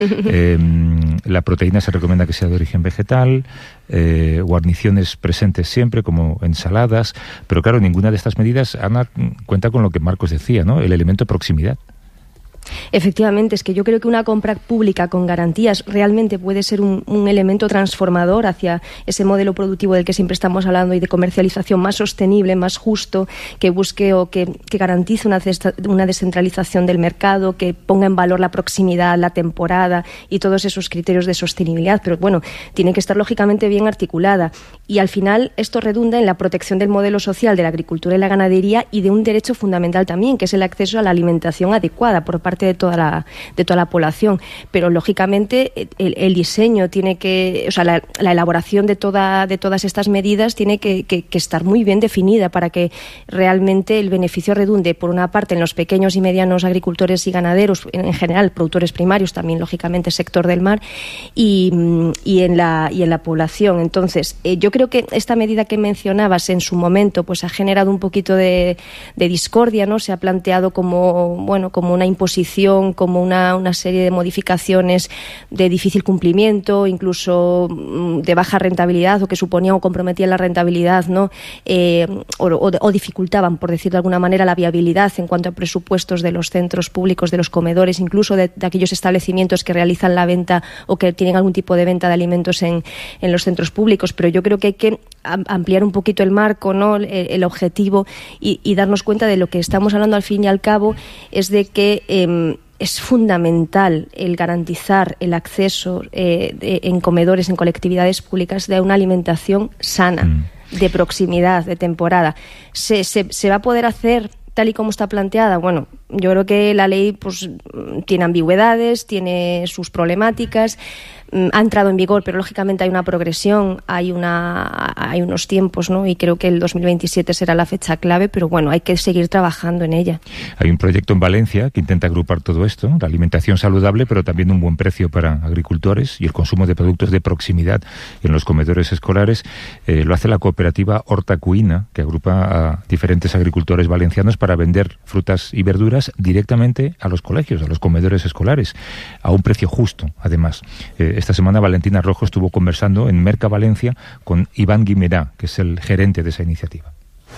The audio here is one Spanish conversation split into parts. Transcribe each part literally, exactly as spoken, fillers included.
Eh, la proteína se recomienda que sea de origen vegetal, eh, guarniciones presentes siempre, como ensaladas, pero claro, ninguna de estas medidas, Ana, cuenta con lo que Marcos decía, ¿no? El elemento proximidad. Efectivamente, es que yo creo que una compra pública con garantías realmente puede ser un, un elemento transformador hacia ese modelo productivo del que siempre estamos hablando y de comercialización más sostenible, más justo, que busque o que, que garantice una, una descentralización del mercado, que ponga en valor la proximidad, la temporada y todos esos criterios de sostenibilidad. Pero bueno, tiene que estar lógicamente bien articulada. Y al final esto redunda en la protección del modelo social de la agricultura y la ganadería y de un derecho fundamental también, que es el acceso a la alimentación adecuada por parte de toda la, de toda la población. Pero lógicamente el, el diseño tiene que, o sea, la, la elaboración de toda, de todas estas medidas tiene que, que, que estar muy bien definida para que realmente el beneficio redunde, por una parte, en los pequeños y medianos agricultores y ganaderos, en general productores primarios, también lógicamente sector del mar, y, y en la y en la población. Entonces, eh, yo creo que esta medida que mencionabas en su momento pues ha generado un poquito de, de discordia, ¿no? Se ha planteado como, bueno, como una imposición, como una, una serie de modificaciones de difícil cumplimiento, incluso de baja rentabilidad, o que suponían o comprometían la rentabilidad, ¿no? Eh, o, o, o dificultaban, por decir de alguna manera, la viabilidad en cuanto a presupuestos de los centros públicos, de los comedores, incluso de, de aquellos establecimientos que realizan la venta o que tienen algún tipo de venta de alimentos en, en los centros públicos. Pero yo creo que hay que ampliar un poquito el marco, ¿no? el, el objetivo y, y darnos cuenta de lo que estamos hablando al fin y al cabo, es de que eh, es fundamental el garantizar el acceso eh, de, en comedores, en colectividades públicas, de una alimentación sana, mm. de proximidad, de temporada. ¿Se, se, se va a poder hacer tal y como está planteada? Bueno, yo creo que la ley pues tiene ambigüedades, tiene sus problemáticas. Ha entrado en vigor, pero lógicamente hay una progresión, hay una hay unos tiempos, ¿no? Y creo que el dos mil veintisiete será la fecha clave, pero bueno, hay que seguir trabajando en ella. Hay un proyecto en Valencia que intenta agrupar todo esto, la alimentación saludable, pero también un buen precio para agricultores y el consumo de productos de proximidad en los comedores escolares. Eh, lo hace la cooperativa Horta Cuina, que agrupa a diferentes agricultores valencianos para vender frutas y verduras directamente a los colegios, a los comedores escolares, a un precio justo, además. Eh, Esta semana Valentina Rojo estuvo conversando en Merca Valencia con Iván Guimerá, que es el gerente de esa iniciativa.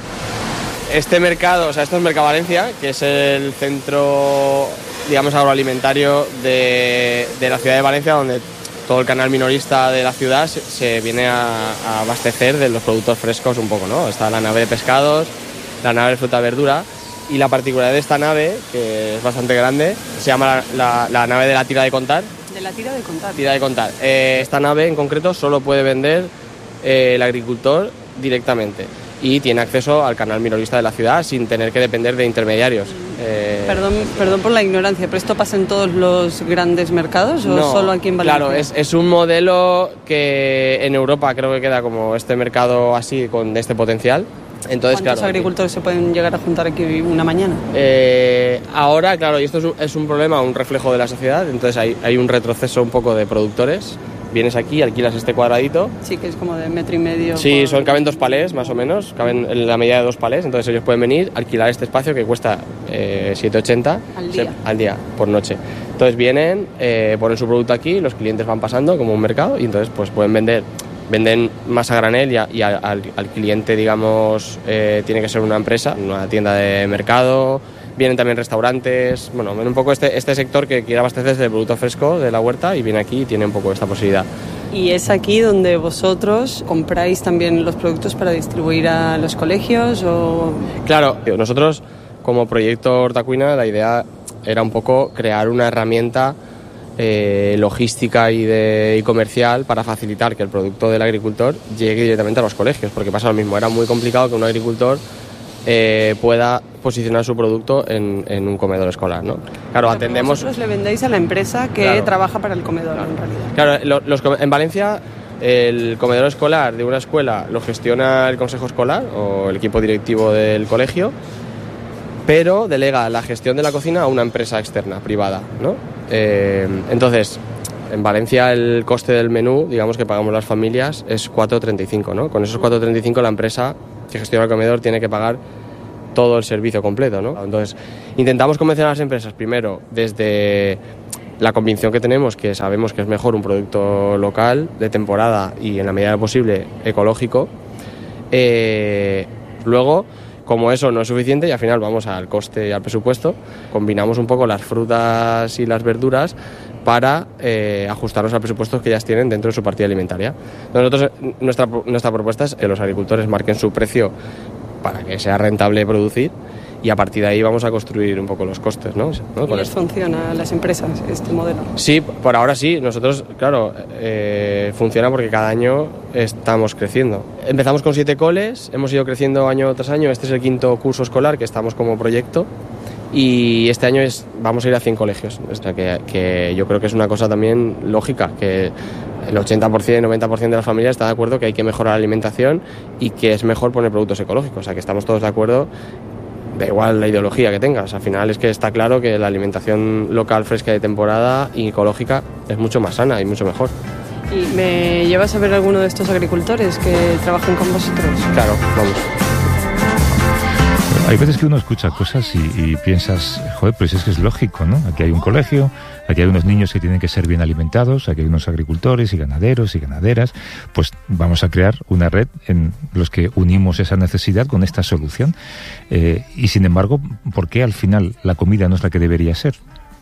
Este mercado, o sea, esto es Merca Valencia, que es el centro, digamos, agroalimentario de, de la ciudad de Valencia, donde todo el canal minorista de la ciudad se, se viene a, a abastecer de los productos frescos un poco, ¿no? Está la nave de pescados, la nave de fruta y verdura, y la particularidad de esta nave, que es bastante grande, se llama la, la, la nave de la tira de contar. De la tira de contar. Tira de contar. Eh, esta nave en concreto solo puede vender eh, el agricultor directamente y tiene acceso al canal minorista de la ciudad sin tener que depender de intermediarios. Eh, perdón, perdón por la ignorancia, ¿pero esto pasa en todos los grandes mercados o no, solo aquí en Valencia? Claro, es, es un modelo que en Europa creo que queda como este mercado así, con este potencial. Entonces, ¿cuántos claro, agricultores se pueden llegar a juntar aquí una mañana? Eh, ahora, claro, y esto es un, es un problema, un reflejo de la sociedad, entonces hay, hay un retroceso un poco de productores. Vienes aquí, alquilas este cuadradito. Sí, que es como de metro y medio. Sí, por... son, caben dos palés, más o menos, caben en la medida de dos palés, entonces ellos pueden venir, alquilar este espacio que cuesta eh, siete ochenta al día. Se, al día, por noche. Entonces vienen, eh, ponen su producto aquí, los clientes van pasando como un mercado y entonces pues pueden vender. Venden más a granel y, a, y a, al, al cliente, digamos, eh, tiene que ser una empresa, una tienda de mercado. Vienen también restaurantes, bueno, un poco este, este sector que quiere abastecerse del producto fresco de la huerta y viene aquí y tiene un poco esta posibilidad. ¿Y es aquí donde vosotros compráis también los productos para distribuir a los colegios? O... Claro, nosotros como proyecto Horta Cuina la idea era un poco crear una herramienta Eh, logística y, de, y comercial para facilitar que el producto del agricultor llegue directamente a los colegios, porque pasa lo mismo, era muy complicado que un agricultor eh, pueda posicionar su producto en, en un comedor escolar, ¿no? Claro, o sea, atendemos... Vosotros le vendéis a la empresa que claro. trabaja para el comedor, claro. en realidad. Claro, lo, los, en Valencia el comedor escolar de una escuela lo gestiona el consejo escolar o el equipo directivo del colegio, pero delega la gestión de la cocina a una empresa externa, privada, ¿no? Eh, entonces, en Valencia el coste del menú, digamos que pagamos las familias, es cuatro treinta y cinco, ¿no? Con esos cuatro treinta y cinco la empresa que gestiona el comedor tiene que pagar todo el servicio completo, ¿no? Entonces, intentamos convencer a las empresas, primero, desde la convicción que tenemos, que sabemos que es mejor un producto local, de temporada y en la medida de lo posible ecológico. Eh, luego, como eso no es suficiente y al final vamos al coste y al presupuesto, combinamos un poco las frutas y las verduras para eh, ajustarnos al presupuesto que ellas tienen dentro de su partida alimentaria. Nosotros, nuestra, nuestra propuesta es que los agricultores marquen su precio para que sea rentable producir, y a partir de ahí vamos a construir un poco los costes, ¿no? ¿No? ¿Y les funciona a las empresas este modelo? Sí, por ahora sí. Nosotros, claro, eh, funciona porque cada año estamos creciendo. Empezamos con siete coles, hemos ido creciendo año tras año. Este es el quinto curso escolar que estamos como proyecto, y este año es, vamos a ir a cien colegios. O sea, que, que yo creo que es una cosa también lógica, que el ochenta por ciento, noventa por ciento de las familias está de acuerdo que hay que mejorar la alimentación y que es mejor poner productos ecológicos. O sea, que estamos todos de acuerdo. Da igual la ideología que tengas, al final es que está claro que la alimentación local, fresca de temporada y ecológica es mucho más sana y mucho mejor. ¿Y me llevas a ver alguno de estos agricultores que trabajan con vosotros? Claro, vamos. Hay veces que uno escucha cosas y, y piensas, joder, pues es que es lógico, ¿no? Aquí hay un colegio, aquí hay unos niños que tienen que ser bien alimentados, aquí hay unos agricultores y ganaderos y ganaderas, pues vamos a crear una red en los que unimos esa necesidad con esta solución. Eh, y sin embargo, ¿por qué al final la comida no es la que debería ser?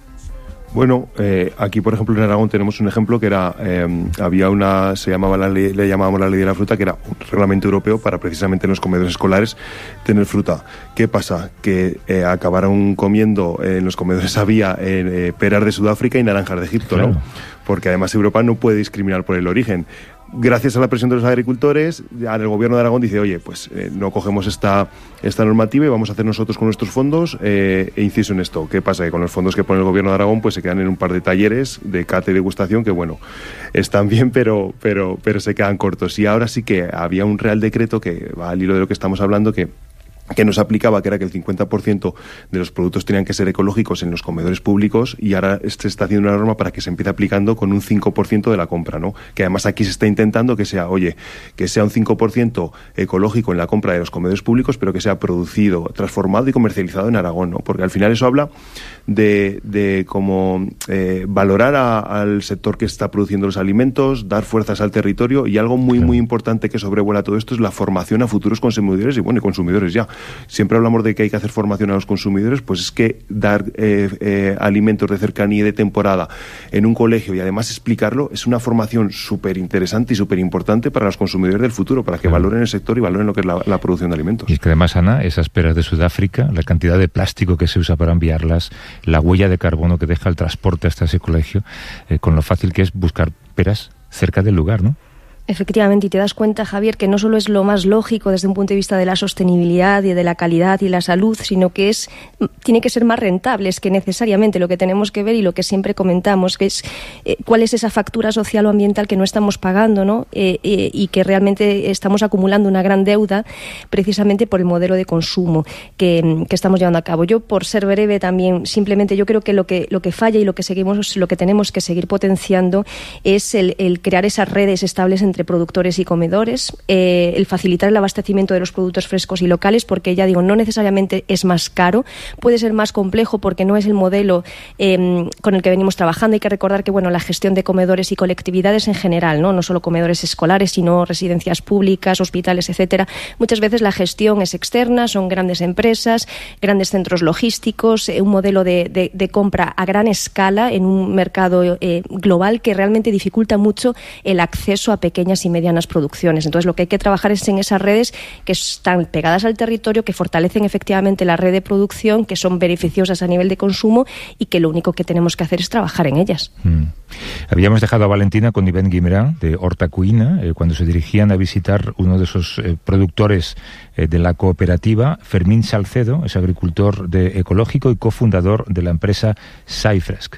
Bueno, eh, aquí por ejemplo en Aragón tenemos un ejemplo que era, eh, había una, se llamaba la ley, le llamábamos la ley de la fruta, que era un reglamento europeo para precisamente en los comedores escolares tener fruta. ¿Qué pasa? Que eh, acabaron comiendo, eh, en los comedores había eh, peras de Sudáfrica y naranjas de Egipto, claro, ¿no? Porque además Europa no puede discriminar por el origen. Gracias a la presión de los agricultores, el gobierno de Aragón dice, oye, pues eh, no cogemos esta, esta normativa y vamos a hacer nosotros con nuestros fondos, eh, e inciso en esto. ¿Qué pasa? Que con los fondos que pone el gobierno de Aragón pues se quedan en un par de talleres de cata y degustación que, bueno, están bien, pero, pero, pero se quedan cortos. Y ahora sí que había un real decreto que va al hilo de lo que estamos hablando, que que nos aplicaba, que era que el cincuenta por ciento de los productos tenían que ser ecológicos en los comedores públicos, y ahora se está haciendo una norma para que se empiece aplicando con un cinco por ciento de la compra, ¿no? Que además aquí se está intentando que sea, oye, que sea un cinco por ciento ecológico en la compra de los comedores públicos, pero que sea producido, transformado y comercializado en Aragón, ¿no? Porque al final eso habla de, de cómo eh, valorar a, al sector que está produciendo los alimentos, dar fuerzas al territorio, y algo muy, muy importante que sobrevuela todo esto es la formación a futuros consumidores y, bueno, y consumidores ya. Siempre hablamos de que hay que hacer formación a los consumidores, pues es que dar eh, eh, alimentos de cercanía y de temporada en un colegio y además explicarlo es una formación súper interesante y súper importante para los consumidores del futuro, para que claro. valoren el sector y valoren lo que es la, la producción de alimentos. Y es que además, Ana, esas peras de Sudáfrica, la cantidad de plástico que se usa para enviarlas, la huella de carbono que deja el transporte hasta ese colegio, eh, con lo fácil que es buscar peras cerca del lugar, ¿no? Efectivamente, y te das cuenta, Javier, que no solo es lo más lógico desde un punto de vista de la sostenibilidad y de la calidad y la salud, sino que es tiene que ser más rentable. Es que necesariamente lo que tenemos que ver, y lo que siempre comentamos, que es eh, cuál es esa factura social o ambiental que no estamos pagando, ¿no? Eh, eh, y que realmente estamos acumulando una gran deuda precisamente por el modelo de consumo que, que estamos llevando a cabo. Yo, por ser breve también, simplemente yo creo que lo que lo que falla y lo que seguimos, lo que tenemos que seguir potenciando es el, el crear esas redes estables entre productores y comedores, eh, el facilitar el abastecimiento de los productos frescos y locales, porque ya digo, no necesariamente es más caro, puede ser más complejo porque no es el modelo eh, con el que venimos trabajando. Hay que recordar que, bueno, la gestión de comedores y colectividades en general, no, no solo comedores escolares, sino residencias públicas, hospitales, etcétera. Muchas veces la gestión es externa, son grandes empresas, grandes centros logísticos, eh, un modelo de, de, de compra a gran escala en un mercado eh, global que realmente dificulta mucho el acceso a pequeñas y medianas producciones. Entonces, lo que hay que trabajar es en esas redes que están pegadas al territorio, que fortalecen efectivamente la red de producción, que son beneficiosas a nivel de consumo y que lo único que tenemos que hacer es trabajar en ellas. Mm. Habíamos dejado a Valentina con Iván Guimerá, de Horta Cuina, eh, cuando se dirigían a visitar uno de esos eh, productores eh, de la cooperativa. Fermín Salcedo es agricultor de ecológico y cofundador de la empresa SciFresk.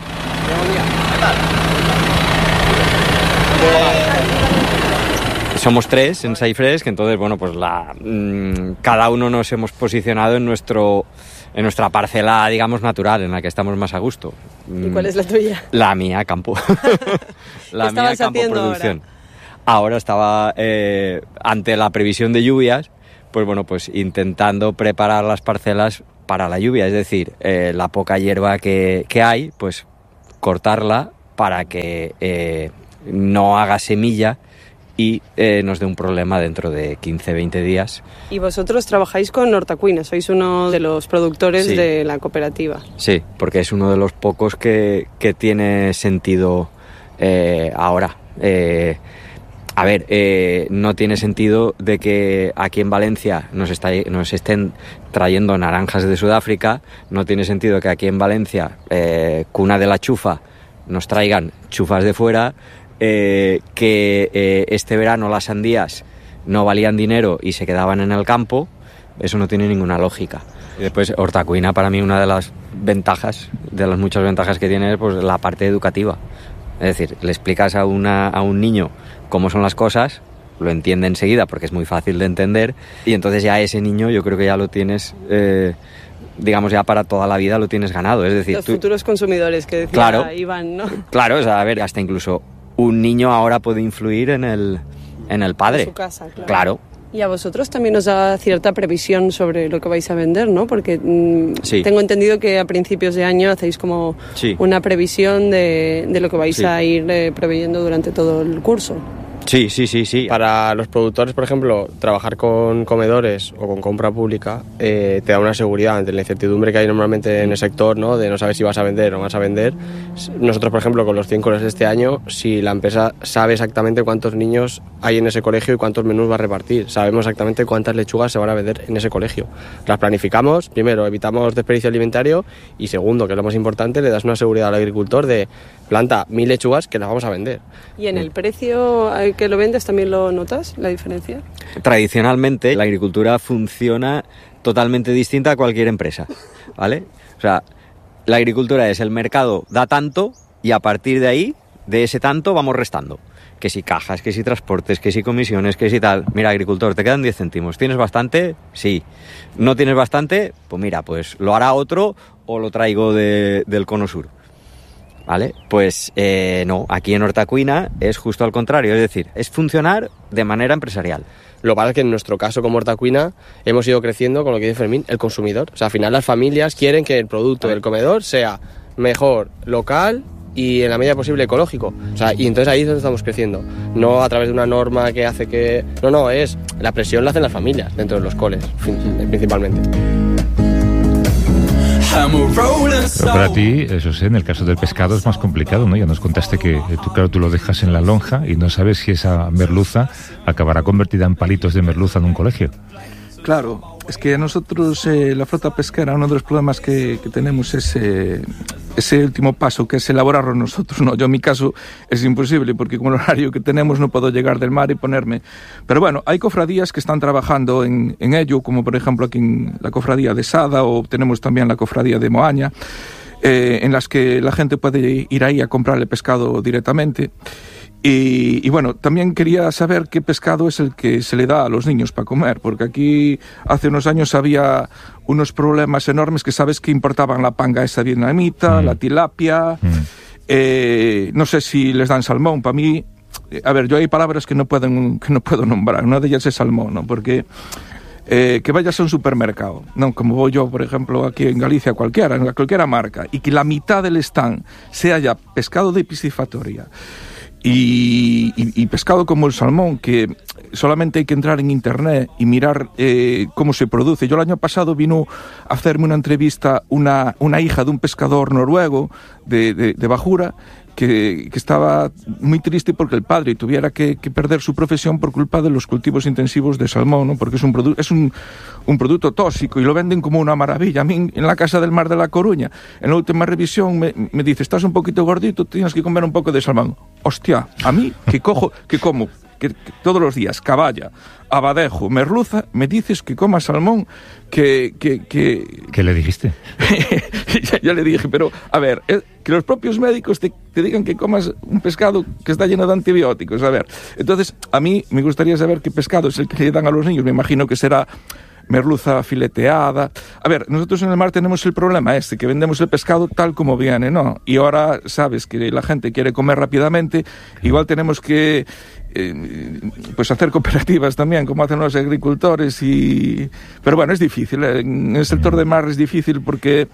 Somos tres en SciFresk, entonces, bueno, pues la, mmm, cada uno nos hemos posicionado en nuestro en nuestra parcela, digamos, natural, en la que estamos más a gusto. ¿Y cuál es la tuya? La mía, campo. La mía, campo, producción. Ahora, ahora estaba, eh, ante la previsión de lluvias, pues bueno, pues intentando preparar las parcelas para la lluvia, es decir, eh, la poca hierba que, que hay, pues cortarla para que eh, no haga semilla y eh, nos dé un problema dentro de quince a veinte días. Y vosotros trabajáis con Hortacuina, sois uno de los productores sí. de la cooperativa. Sí, porque es uno de los pocos que, que tiene sentido eh, ahora. Eh, a ver, eh, no tiene sentido de que aquí en Valencia nos, está, nos estén trayendo naranjas de Sudáfrica, no tiene sentido que aquí en Valencia, eh, cuna de la chufa, nos traigan chufas de fuera, Eh, que eh, este verano las sandías no valían dinero y se quedaban en el campo. Eso no tiene ninguna lógica. Y después Hortacuina, para mí, una de las ventajas, de las muchas ventajas que tiene, es pues la parte educativa. Es decir, le explicas a, una, a un niño cómo son las cosas, lo entiende enseguida porque es muy fácil de entender, y entonces ya ese niño yo creo que ya lo tienes... Eh, digamos, ya para toda la vida lo tienes ganado. Es decir, los tú, futuros consumidores que decía claro, Iván, ¿no? Claro, o sea, a ver, hasta incluso un niño ahora puede influir en el, en el padre. En su casa, claro. Claro. Y a vosotros también os da cierta previsión sobre lo que vais a vender, ¿no? Porque mmm, sí. tengo entendido que a principios de año hacéis como sí. una previsión de, de lo que vais sí. a ir eh, preveyendo durante todo el curso. Sí, sí, sí, sí. Para los productores, por ejemplo, trabajar con comedores o con compra pública eh, te da una seguridad ante la incertidumbre que hay normalmente en el sector, ¿no? De no saber si vas a vender o no vas a vender. Nosotros, por ejemplo, con los cien coles de este año, si la empresa sabe exactamente cuántos niños hay en ese colegio y cuántos menús va a repartir, sabemos exactamente cuántas lechugas se van a vender en ese colegio. Las planificamos, primero, evitamos desperdicio alimentario y segundo, que es lo más importante, le das una seguridad al agricultor de planta mil lechugas que las vamos a vender. ¿Y en el precio que lo vendes también lo notas, la diferencia? Tradicionalmente la agricultura funciona totalmente distinta a cualquier empresa, ¿vale? O sea, la agricultura es el mercado da tanto y a partir de ahí, de ese tanto, vamos restando. Que si cajas, que si transportes, que si comisiones, que si tal. Mira, agricultor, te quedan diez céntimos. ¿Tienes bastante? Sí. ¿No tienes bastante? Pues mira, pues lo hará otro o lo traigo de, del Cono Sur. ¿Vale? Pues eh, no, aquí en Hortacuina es justo al contrario, es decir, es funcionar de manera empresarial. Lo que pasa es que en nuestro caso como Hortacuina hemos ido creciendo con lo que dice Fermín, el consumidor. O sea, al final las familias quieren que el producto del comedor sea mejor, local y en la medida posible ecológico. O sea, y entonces ahí es donde estamos creciendo. No a través de una norma que hace que... No, no, es la presión la hacen las familias dentro de los coles, principalmente. Pero para ti, eso sí, en el caso del pescado es más complicado, ¿no? Ya nos contaste que tú, claro, tú lo dejas en la lonja y no sabes si esa merluza acabará convertida en palitos de merluza en un colegio. Claro, es que nosotros, eh, la flota pesquera, uno de los problemas que, que tenemos es eh, ese último paso, que es elaborarlo nosotros. No, yo en mi caso es imposible, porque con el horario que tenemos no puedo llegar del mar y ponerme... Pero bueno, hay cofradías que están trabajando en, en ello, como por ejemplo aquí en la cofradía de Sada, o tenemos también la cofradía de Moaña, eh, en las que la gente puede ir ahí a comprarle pescado directamente. Y, y bueno, también quería saber qué pescado es el que se le da a los niños para comer, porque aquí hace unos años había unos problemas enormes, que sabes que importaban la panga esa vietnamita, mm. la tilapia, mm. eh, no sé si les dan salmón. Para mí, a ver, yo hay palabras que no, pueden, que no puedo nombrar, una de ellas es salmón, ¿no? Porque... Eh, que vayas a un supermercado, no como voy yo, por ejemplo, aquí en Galicia, cualquiera, en cualquiera marca, y que la mitad del stand sea ya pescado de piscifactoría y, y, y pescado como el salmón, que solamente hay que entrar en internet y mirar eh, cómo se produce. Yo el año pasado vino a hacerme una entrevista una, una hija de un pescador noruego de, de, de Bajura, Que, que estaba muy triste porque el padre tuviera que, que perder su profesión por culpa de los cultivos intensivos de salmón, ¿no? Porque es un producto es un, un producto tóxico y lo venden como una maravilla. A mí en la Casa del Mar de La Coruña, en la última revisión me, me dice, estás un poquito gordito, tienes que comer un poco de salmón. Hostia, a mí que cojo, que como que, que todos los días caballa, abadejo, merluza, me dices que coma salmón, que... que, que... ¿Qué le dijiste? ya, ya le dije, pero a ver, eh, que los propios médicos te, te digan que comas un pescado que está lleno de antibióticos, a ver. Entonces, a mí me gustaría saber qué pescado es el que le dan a los niños. Me imagino que será merluza fileteada. A ver, nosotros en el mar tenemos el problema este, que vendemos el pescado tal como viene, ¿no? Y ahora sabes que la gente quiere comer rápidamente, igual tenemos que eh, pues hacer cooperativas también, como hacen los agricultores, y pero bueno, es difícil, en el sector de mar es difícil porque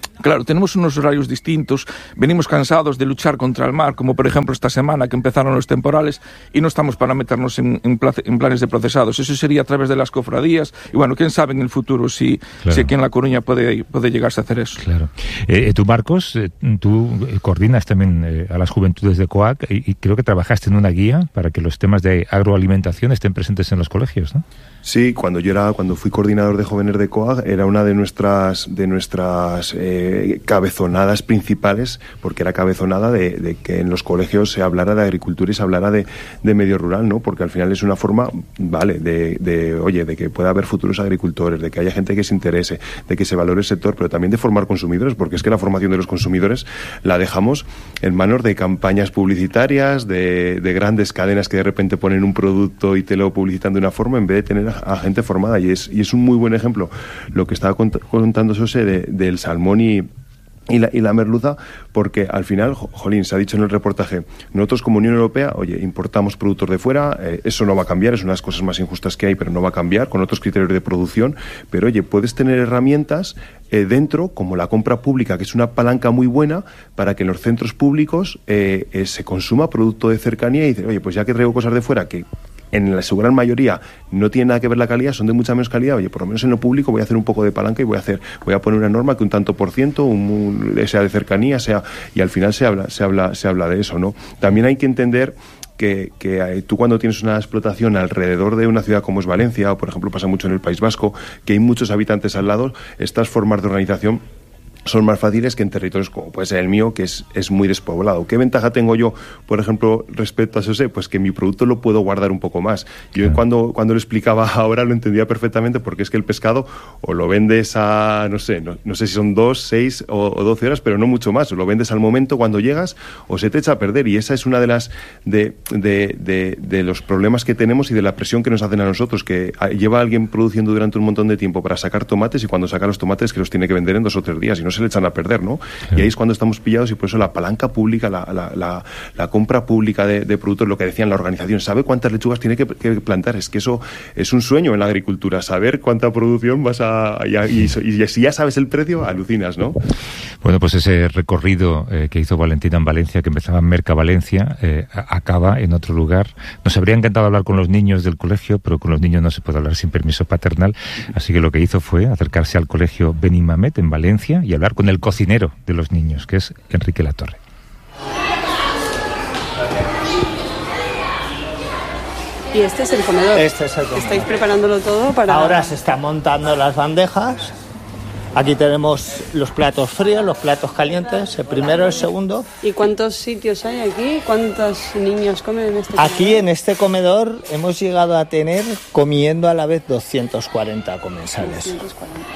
Claro, tenemos unos horarios distintos, venimos cansados de luchar contra el mar, como por ejemplo esta semana que empezaron los temporales, y no estamos para meternos en, en, place, en planes de procesados. Eso sería a través de las cofradías, y bueno, quién sabe en el futuro si, claro. si aquí en La Coruña puede, puede llegarse a hacer eso. Claro. Eh, tú, Marcos, eh, tú coordinas también eh, a las juventudes de COAC y, y creo que trabajaste en una guía para que los temas de agroalimentación estén presentes en los colegios, ¿no? Sí, cuando yo era, cuando fui coordinador de jóvenes de COAG, era una de nuestras de nuestras eh, cabezonadas principales, porque era cabezonada de, de que en los colegios se hablara de agricultura y se hablara de, de medio rural, ¿no? Porque al final es una forma, vale, de, de oye, de que pueda haber futuros agricultores, de que haya gente que se interese, de que se valore el sector, pero también de formar consumidores, porque es que la formación de los consumidores la dejamos en manos de campañas publicitarias, de, de grandes cadenas que de repente ponen un producto y te lo publicitan de una forma en vez de tener a gente formada, y es, y es un muy buen ejemplo lo que estaba cont- contando José de, del salmón y, y, la, y la merluza, porque al final, jolín, se ha dicho en el reportaje, nosotros como Unión Europea, oye, importamos productos de fuera, eh, eso no va a cambiar, es una de las cosas más injustas que hay, pero no va a cambiar, con otros criterios de producción, pero oye, puedes tener herramientas eh, dentro, como la compra pública, que es una palanca muy buena para que en los centros públicos eh, eh, se consuma producto de cercanía, y dice, oye, pues ya que traigo cosas de fuera que en la su gran mayoría no tiene nada que ver la calidad, son de mucha menos calidad, oye, por lo menos en lo público voy a hacer un poco de palanca y voy a hacer, voy a poner una norma que un tanto por ciento, un, un, sea de cercanía, sea, y al final se habla, se habla, se habla de eso, ¿no? También hay que entender que, que eh, tú cuando tienes una explotación alrededor de una ciudad como es Valencia, o por ejemplo pasa mucho en el País Vasco, que hay muchos habitantes al lado, estas formas de organización son más fáciles que en territorios como puede ser el mío, que es, es muy despoblado. ¿Qué ventaja tengo yo, por ejemplo, respecto a eso? Pues que mi producto lo puedo guardar un poco más. Yo cuando, cuando lo explicaba ahora lo entendía perfectamente, porque es que el pescado o lo vendes a, no sé, no, no sé si son dos, seis o, o doce horas, pero no mucho más. O lo vendes al momento cuando llegas o se te echa a perder. Y esa es una de las de, de, de, de los problemas que tenemos y de la presión que nos hacen a nosotros, que lleva a alguien produciendo durante un montón de tiempo para sacar tomates, y cuando saca los tomates que los tiene que vender en dos o tres días y no se le echan a perder, ¿no? Claro. Y ahí es cuando estamos pillados, y por eso la palanca pública, la, la, la, la compra pública de, de productos, lo que decían la organización, sabe cuántas lechugas tiene que, que plantar. Es que eso es un sueño en la agricultura, saber cuánta producción vas a... Y, y, y si ya sabes el precio, alucinas, ¿no? Bueno, pues ese recorrido eh, que hizo Valentina en Valencia, que empezaba en Merca Valencia, eh, acaba en otro lugar. Nos habría encantado hablar con los niños del colegio, pero con los niños no se puede hablar sin permiso paternal, así que lo que hizo fue acercarse al colegio Benimamet en Valencia y hablar con el cocinero de los niños, que es Enrique Latorre. ¿Y este es el comedor? Este es el comedor. ¿Estáis preparándolo todo para...? Ahora se están montando las bandejas. Aquí tenemos los platos fríos, los platos calientes, el primero, el segundo. ¿Y cuántos sitios hay aquí? ¿Cuántos niños comen en este comedor? Aquí en este comedor hemos llegado a tener, comiendo a la vez, doscientos cuarenta comensales. doscientos cuarenta.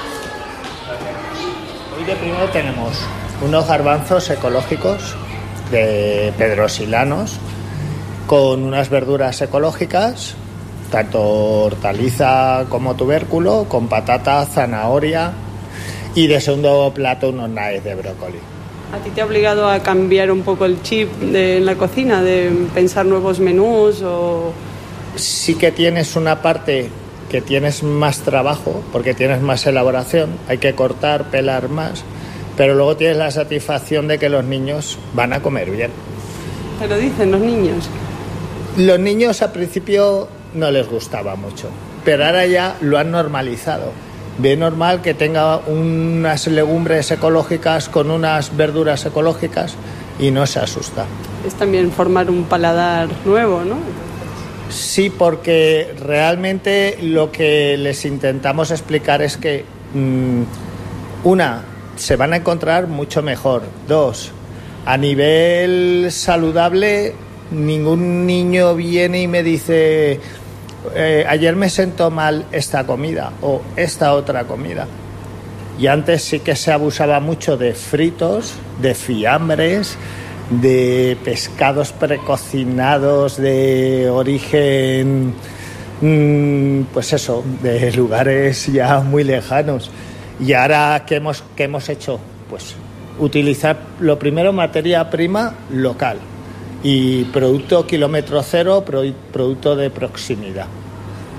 Hoy de primero tenemos unos garbanzos ecológicos de pedrosilanos con unas verduras ecológicas, tanto hortaliza como tubérculo, con patata, zanahoria, y de segundo plato unos naes de brócoli. ¿A ti te ha obligado a cambiar un poco el chip de, en la cocina, de pensar nuevos menús? O... Sí que tienes una parte que tienes más trabajo, porque tienes más elaboración, hay que cortar, pelar más, pero luego tienes la satisfacción de que los niños van a comer bien. ¿Te lo dicen los niños? Los niños al principio no les gustaba mucho, pero ahora ya lo han normalizado. Ve normal que tenga unas legumbres ecológicas con unas verduras ecológicas y no se asusta. Es también formar un paladar nuevo, ¿no? Sí, porque realmente lo que les intentamos explicar es que, mmm, una, se van a encontrar mucho mejor. Dos, a nivel saludable, ningún niño viene y me dice... Eh, ayer me sentó mal esta comida o esta otra comida. Y antes sí que se abusaba mucho de fritos, de fiambres, de pescados precocinados de origen, mmm, pues eso, de lugares ya muy lejanos. Y ahora, ¿qué hemos, qué hemos hecho? Pues utilizar, lo primero, materia prima local. Y producto kilómetro cero, producto de proximidad.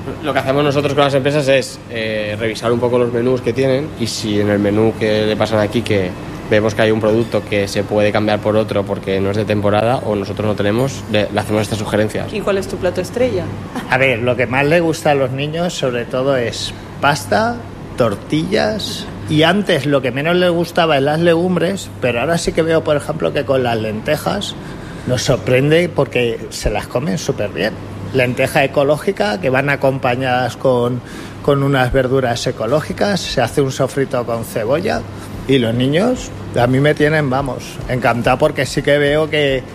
Lo que hacemos nosotros con las empresas es eh, revisar un poco los menús que tienen, y si en el menú que le pasan aquí que vemos que hay un producto que se puede cambiar por otro porque no es de temporada o nosotros no tenemos, le, le hacemos estas sugerencias. ¿Y cuál es tu plato estrella? A ver, lo que más le gusta a los niños sobre todo es pasta, tortillas, y antes lo que menos les gustaba es las legumbres, pero ahora sí que veo, por ejemplo, que con las lentejas nos sorprende porque se las comen súper bien. Lenteja ecológica que van acompañadas con, con unas verduras ecológicas, se hace un sofrito con cebolla y los niños a mí me tienen, vamos, encantado porque sí que veo que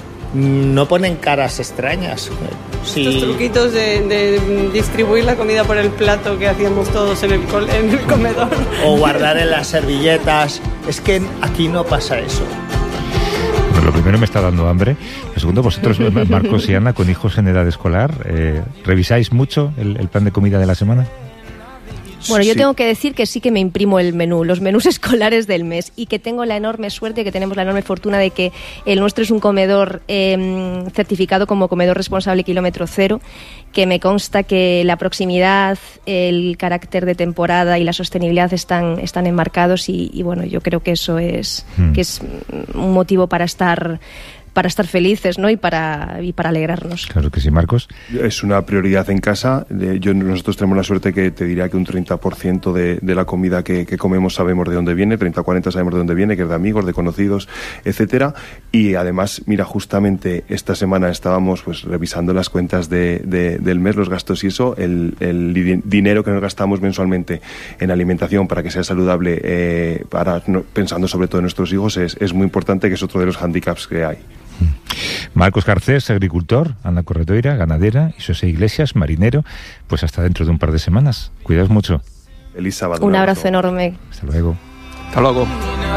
no ponen caras extrañas. Sí. Estos truquitos de, de distribuir la comida por el plato que hacíamos todos en el, col- en el comedor. O guardar en las servilletas. Es que aquí no pasa eso. Lo primero, me está dando hambre. Lo segundo, vosotros, Marcos y Ana, con hijos en edad escolar, eh, ¿revisáis mucho el, el plan de comida de la semana? Bueno, yo Sí. tengo que decir que sí que me imprimo el menú, los menús escolares del mes, y que tengo la enorme suerte, que tenemos la enorme fortuna de que el nuestro es un comedor eh, certificado como comedor responsable kilómetro cero, que me consta que la proximidad, el carácter de temporada y la sostenibilidad están, están enmarcados, y, y bueno, yo creo que eso es, mm. que es un motivo para estar... para estar felices, ¿no? Y para y para alegrarnos. Claro que sí, Marcos. Es una prioridad en casa. Yo, nosotros tenemos la suerte que te diría que un treinta por ciento de, de la comida que, que comemos sabemos de dónde viene, treinta a cuarenta sabemos de dónde viene, que es de amigos, de conocidos, etcétera. Y además, mira, justamente esta semana estábamos pues revisando las cuentas de, de, del mes, los gastos y eso, el, el dinero que nos gastamos mensualmente en alimentación para que sea saludable, eh, para no, pensando sobre todo en nuestros hijos, es, es muy importante, que es otro de los handicaps que hay. Marcos Garcés, agricultor, Ana Corredoira, ganadera, y José Iglesias, marinero. Pues hasta dentro de un par de semanas. Cuidaos mucho. Feliz sábado. Un abrazo enorme. Hasta luego. Hasta luego.